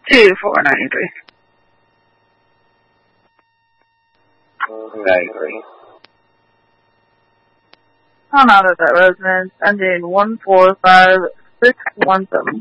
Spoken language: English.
2493. I agree. I'm out of that residence, ending 145617.